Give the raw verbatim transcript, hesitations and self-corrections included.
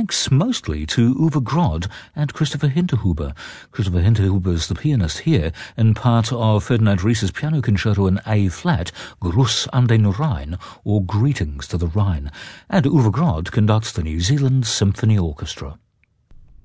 thanks mostly to Uwe Grod and Christopher Hinterhuber. Christopher Hinterhuber is the pianist here in part of Ferdinand Ries's piano concerto in A-flat, Gruß an den Rhein, or Greetings to the Rhine. And Uwe Grod conducts the New Zealand Symphony Orchestra.